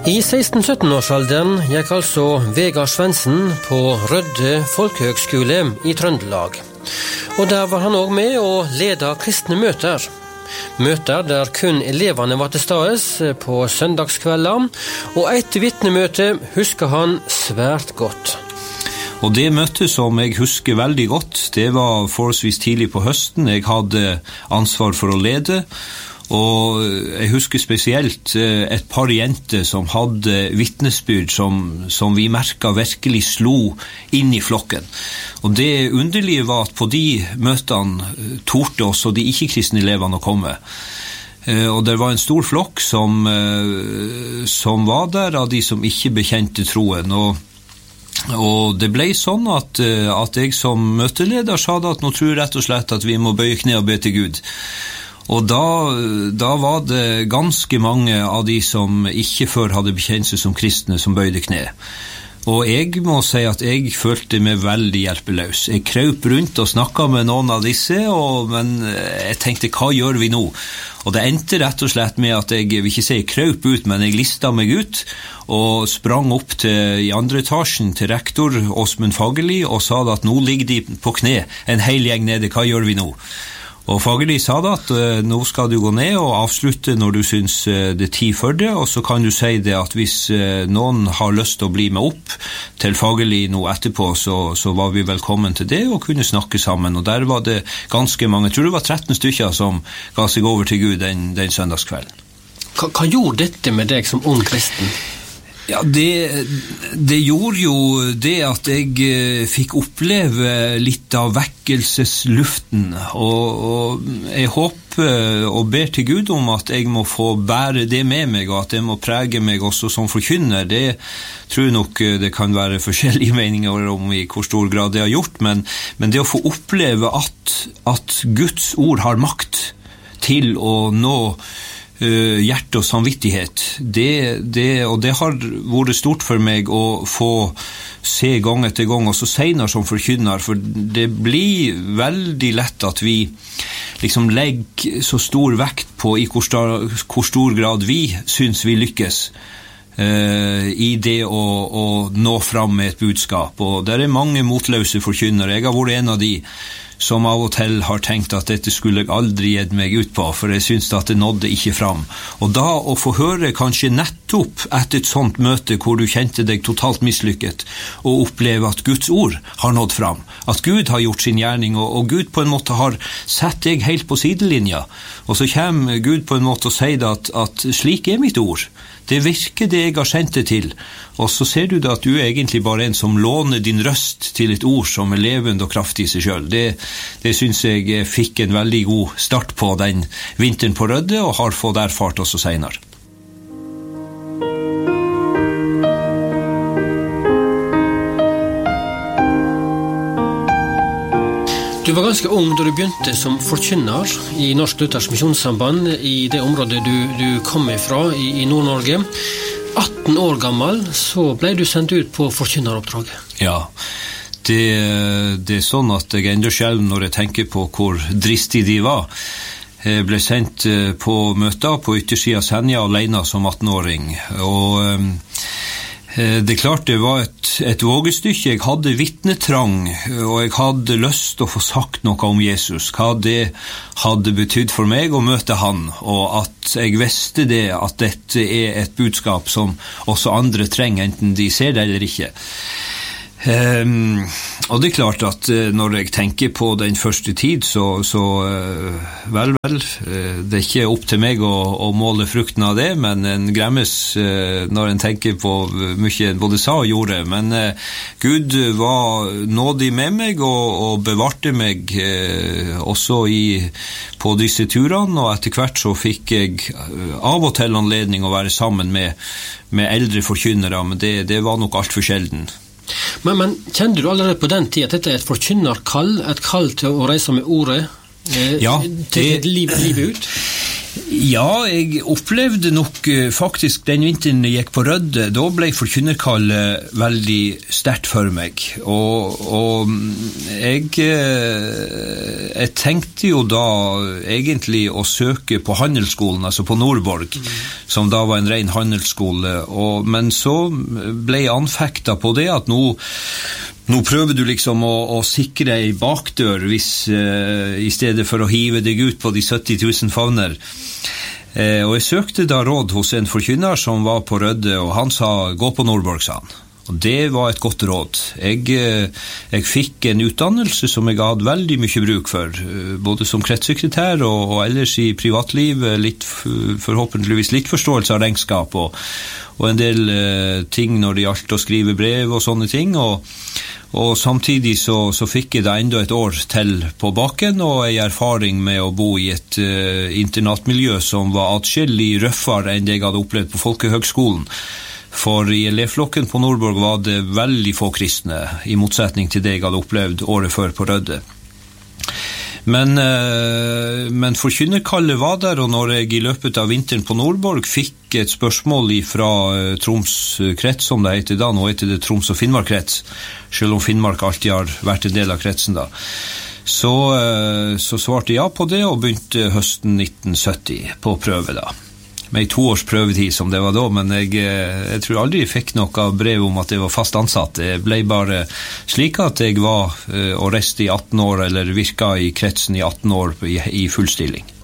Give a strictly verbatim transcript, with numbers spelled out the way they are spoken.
I seksten-sytten-årsalderen gikk altså Vegard Svendsen på Rødde Folkehøgskole i Trøndelag. Og der var han også med å lede kristne møter. Møter der kun elevene var til stades på søndagskvelder, og et vitnemøte husker han svært godt. Og det møtet som jeg husker veldig godt, det var forholdsvis tidlig på høsten. Jeg hadde ansvar for å lede, og jeg husker spesielt et par jenter som hadde vitnesbyrd som, som vi merket virkelig slo inn i flokken. Og det underlige var at på de møtene torde også de ikke-kristne elevene å komme. Og det var en stor flokk som, som var der av de som ikke bekjente troen. Og Og det ble sånn at, at jeg som møteleder sa da at nå tror jeg rett og slett at vi må bøye kne og be til Gud. Og da, da var det ganske mange av de som ikke før hadde bekjent seg som kristne som bøyde kne. Og jeg må si at jeg følte meg veldig hjelpeløs. Jeg krøp rundt og snakket med noen av disse, og, men jeg tenkte, hva gjør vi nå? Og det endte rett og slett med at jeg, jeg vil ikke si krøp ut, men jeg listet meg ut, og sprang opp til, i andre etasjen til rektor Åsmund Fagerli, og sa at nå ligger de på kne, en hel gjeng nede, hva gjør vi nå? Og Fagerli sa da at uh, nå skal du gå ned og avslutte når du synes uh, det er tid for det, og så kan du si det at hvis uh, noen har lyst til å bli med opp til Fagerli nå etterpå, så, så var vi velkommen til det og kunne snakke sammen. Og der var det ganske mange, jeg tror det var tretten stykker som ga seg over til Gud den, den søndagskvelden. Hva, hva gjorde dette med deg som ung kristen? Ja, det, det gjorde jo det at jeg eh, fikk oppleve litt av vekkelsesluften, og, og jeg håper og ber til Gud om at jeg må få bære det med meg, og at det må prege meg også som forkynner. Det tror jeg nok det kan være forskjellige meninger om i hvor stor grad det har gjort, men, men det å få oppleve at, at Guds ord har makt til å nå Uh, hjerte og samvittighet, det, det, og det har vært stort for meg å få se gang etter gang, og så senere som forkynner, for det blir veldig lett at vi liksom legger så stor vekt på i hvor, star, hvor stor grad vi synes vi lykkes uh, i det å, å nå fram med et budskap, og det er mange motløse forkynnere. Jeg har vært en av de som av og til har tenkt at dette skulle jeg aldri gitt meg ut på, for jeg synes at det nådde ikke fram. Og da å få høre kanskje nettopp etter et sånt møte hvor du kjente deg totalt mislykket, og oppleve at Guds ord har nådd fram, at Gud har gjort sin gjerning, og, og Gud på en måte har sett deg helt på sidelinja, og så kommer Gud på en måte og sier at, at slik er mitt ord. Det virker det jeg har sendt det til, og så ser du da at du er egentlig bare en som låner din røst til et ord som er levende og kraftig i seg selv. Det, det synes jeg fikk en veldig god start på den vinteren på Rødde, og har fått erfart også senere. Du var ganske ung da du begynte som forkynner i Norsk Luthersk Misjonssamband i det området du, du kom ifra i, i Nord-Norge. atten år gammel så ble du sendt ut på forkynneroppdrag. Ja, det, det er sånn at jeg ender selv når jeg tenker på hvor dristig de var. Jeg ble sendt på møter på yttersiden av Senja alene som attenåring, og det er klart det var et, et vågestykke. Jeg hadde vitnetrang, og jeg hadde lyst til å få sagt noe om Jesus, hva det hadde betydd for meg å møte han, og at jeg visste det, at dette er et budskap som også andre trenger, enten de ser det eller ikke. Um, og det er klart at uh, når jeg tenker på den første tid, så, så uh, vel, vel, uh, det er ikke opp til meg å, å måle frukten av det, men en gremmes uh, når en tenker på mye en både sa og gjorde. Men uh, Gud var nådig med meg og, og bevarte meg uh, også i, på disse turene, og etter hvert så fikk jeg uh, av og til anledning å være sammen med, med eldre forkynnere, men det, det var nok alt for sjelden. Men, men kjenner du allerede på den tid at dette er et forkynnerkall, et kall til å reise med ordet eh, ja, til det, liv, livet ut? Ja, jeg opplevde nok faktisk den vinteren jeg gikk på Rødde, da ble forkynnerkallet veldig sterkt for meg, og, og jeg, jeg tenkte jo da egentlig å søke på handelsskolen, altså på Nordborg, mm. som da var en ren handelsskole, og, men så ble jeg anfektet på det at nå Nå prøver du liksom å, å sikre ei bakdør hvis, uh, i stedet for å hive deg ut på de sytti tusen favner. Uh, og jeg søkte da råd hos en forkynner som var på Rødde, og han sa, gå på Nordborg, sa han. Og det var et godt råd. Jeg, uh, jeg fikk en utdannelse som jeg hadde veldig mye bruk for, uh, både som kretssekretær og, og ellers i privatliv, litt, forhåpentligvis litt forståelse av regnskap og, og en del uh, ting når det gjaldt å skrive brev og sånne ting, og Og samtidig så, så fikk jeg da enda et år til på baken, og en erfaring med å bo i et uh, internatmiljø som var atskillig røffere enn det jeg hadde opplevd på Folkehøgskolen. For i elevflokken på Nordborg var det veldig få kristne, i motsetning til det jeg hadde opplevd året før på Rødde. Men, uh, men forkynnerkallet var der, og når jeg i løpet av vinteren på Nordborg fikk et spørsmål fra uh, Troms krets, som det heter da, nå heter det Troms og Finnmark krets, selv om Finnmark alltid har vært en del av kretsen da, så, uh, så svarte jeg ja på det, og begynte høsten nitten sytti på prøve da. Med to års prøvetid som det var da, men jeg, jeg tror aldri jeg fikk noe brev om at jeg var fast ansatt. Det ble bare slik at jeg var og reiste i atten år, eller virka i kretsen i atten år i, i full stilling.